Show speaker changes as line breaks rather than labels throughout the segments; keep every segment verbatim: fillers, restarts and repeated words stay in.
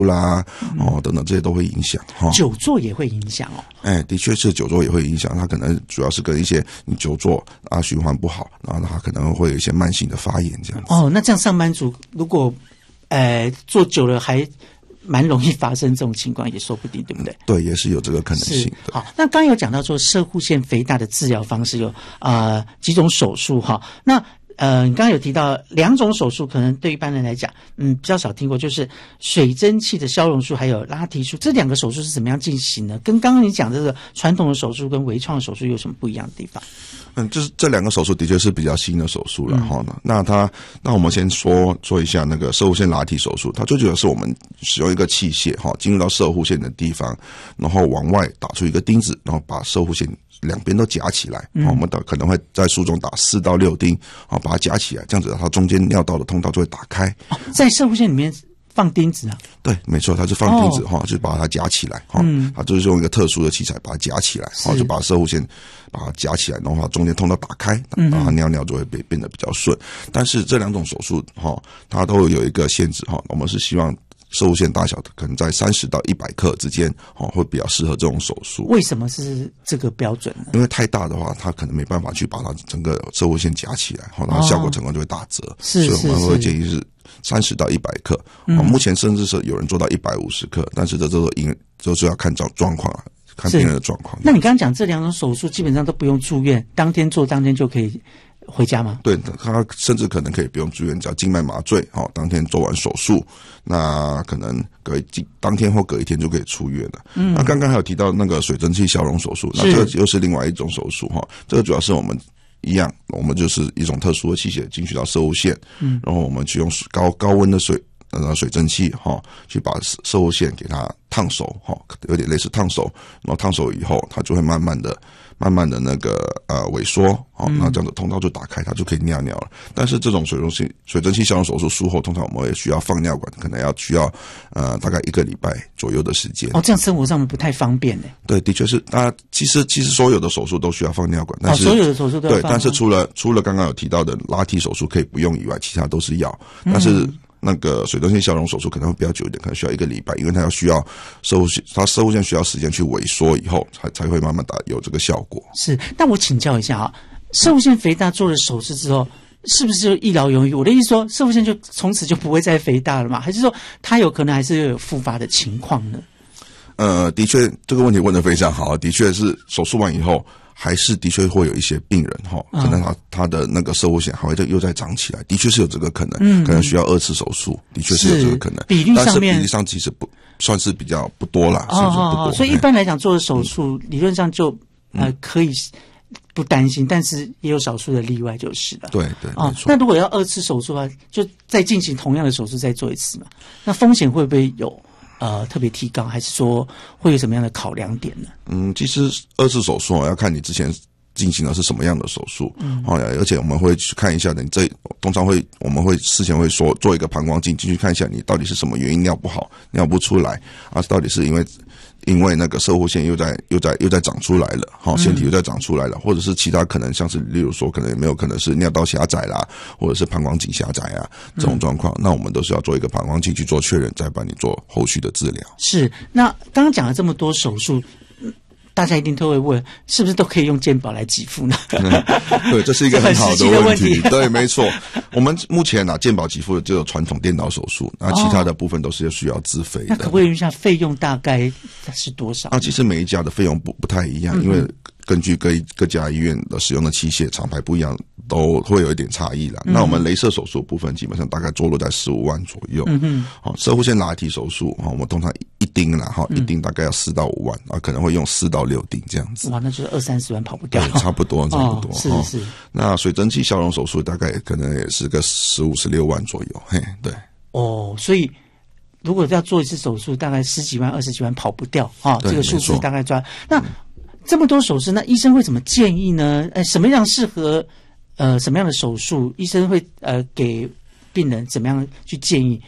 啦，哦等等这些都会影响哈。
久坐也会影响哦。
哎，的确是久坐也会影响，它可能主要是跟一些你久坐啊循环不好，然后它可能会有一些慢性的发炎这样子。
哦，那这样上班族如果呃坐久了还蛮容易发生这种情况，也说不定，对不对？
嗯、对，也是有这个可能性的。
好，那刚刚有讲到说攝護腺肥大的治疗方式有呃几种手术哈，那。呃，你刚刚有提到两种手术，可能对一般人来讲，嗯，比较少听过，就是水蒸气的消融术还有拉提术，这两个手术是怎么样进行呢？跟刚刚你讲的这个传统的手术跟微创手术有什么不一样的地方？
嗯，就是这两个手术的确是比较新的手术了哈、嗯。那它，那我们先说说一下那个攝護腺拉提手术，它最主要是我们使用一个器械哈，进入到攝護腺的地方，然后往外打出一个钉子，然后把攝護腺两边都夹起来，嗯、我们可能会在术中打四到六钉，啊，把它夹起来，这样子它中间尿道的通道就会打开。
哦、在攝護腺里面放钉子啊？
对，没错，它是放钉子哈、哦，就把它夹起来哈，嗯、它就是用一个特殊的器材把它夹起来，然后就把攝護腺把它夹起来，然后它中间通道打开，然后它尿尿就会变变得比较顺。但是这两种手术哈、哦，它都有一个限制哈、哦，我们是希望攝護腺大小的可能在三十到一百克之间，哦，会比较适合这种手术。
为什么是这个标准呢？
因为太大的话，它可能没办法去把它整个攝護腺夹起来，然后效果成功就会打折。哦、
是是是，
所以我们会建议是三十到一百克。嗯、目前甚至是有人做到一百五十克，但是这都因就是要看状状况啊，看病人的状况。
那你刚刚讲这两种手术基本上都不用住院，当天做当天就可以回家吗？
对，他甚至可能可以不用住院，只要静脉麻醉，好、哦，当天做完手术，那可能隔一当天或隔一天就可以出院了。嗯，那刚刚还有提到那个水蒸气消融手术，那这个又是另外一种手术哈。这个主要是我们一样，我们就是一种特殊的器械进去到攝護腺，嗯，然后我们去用高高温的水呃水蒸气哈、哦，去把攝護腺给它烫熟哈、哦，有点类似烫熟，然后烫熟以后，它就会慢慢的。慢慢的那个呃萎缩，哦，那这样子通道就打开，它就可以尿尿了。但是这种水蒸气水蒸气消融手术术后，通常我们也需要放尿管，可能要需要呃大概一个礼拜左右的时间。
哦，这样生活上面不太方便呢。
对，的确是。啊，其实其实所有的手术都需要放尿管，但是、
哦、所有的手术都要放。
对，但是除了除了刚刚有提到的拉提手术可以不用以外，其他都是要。但是、嗯那个水蒸气消融手术可能会比较久一点，可能需要一个礼拜，因为它要需要攝護腺，它攝護腺需要时间去萎缩以后，才才会慢慢打有这个效果。
是，但我请教一下啊，攝護腺肥大做了手术之后，是不是就一劳永逸？我的意思说，攝護腺就从此就不会再肥大了吗？还是说它有可能还是有复发的情况呢？
呃，的确，这个问题问得非常好，的确是手术完以后。还是的确会有一些病人哈，可能他他的那个攝護腺还会又再长起来，的确是有这个可能，嗯、可能需要二次手术，的确是有这个可能。
比例上面，
但是比例上其实不算是比较不多啦，
哦哦哦，所以一般来讲做的手术、嗯、理论上就呃可以不担心，但是也有少数的例外就是了。
对对，
哦，那如果要二次手术的话，就再进行同样的手术再做一次嘛？那风险会不会有？呃，特别提高，还是说会有什么样的考量点呢？嗯，
其实二次手术要看你之前进行的是什么样的手术，嗯，哦，而且我们会去看一下你这通常会我们会事前会说做一个膀胱镜进去看一下你到底是什么原因尿不好，尿不出来啊，到底是因为。因为那个攝護腺又在又在又在长出来了，好、哦，腺体又在长出来了，或者是其他可能像是例如说可能有没有可能是尿道狭窄啦，或者是膀胱颈狭窄啊这种状况、嗯，那我们都是要做一个膀胱镜去做确认，再帮你做后续的治疗。
是，那刚刚讲了这么多手术。大家一定都会问，是不是都可以用健保来给付呢？
嗯、对，这是一个很好的问题。问题对，没错。我们目前啊，健保给付的只有传统电脑手术，那其他的部分都是需要自费的。
那可不可以问一下费用大概是多少？
啊，其实每一家的费用不不太一样，嗯、因为根据各各家医院的使用的器械厂牌不一样，都会有一点差异啦。嗯、那我们雷射手术部分基本上大概坐落在十五万左右。嗯哼。好、哦，攝護腺拉提手术哈、哦，我们通常一钉啦哈，一钉大概要四到五万啊，可能会用四到六钉这样子。
哇，那就是二三十万跑不掉。
对，差不多，差不多。
哦、是是、哦。
那水蒸气消融手术大概可能也是个十五十六万左右。嘿，对。
哦，所以如果要做一次手术，大概十几万、二十几万跑不掉啊、哦。这个数字大概抓。那、嗯、这么多手术，那医生会怎么建议呢？呃，什么样适合呃什么样的手术？医生会呃给病人怎么样去建议？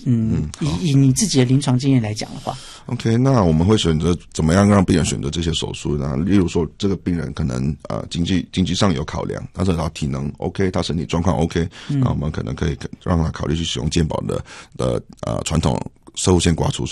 嗯，以以你自己的临床经验来讲的话
，OK， 那我们会选择怎么样让病人选择这些手术呢？例如说，这个病人可能呃经济经济上有考量，但是他体能 OK， 他身体状况 OK，那、嗯、我们可能可以让他考虑去使用健保的的呃传统射护腺刮除